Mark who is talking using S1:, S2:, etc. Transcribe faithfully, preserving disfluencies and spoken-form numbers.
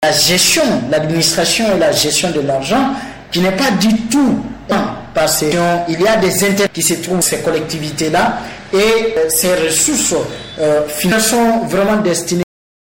S1: la gestion, l'administration et la gestion de l'argent qui n'est pas du tout parce qu'il y a des intérêts qui se trouvent dans ces collectivités-là et ces ressources euh, financières sont vraiment destinées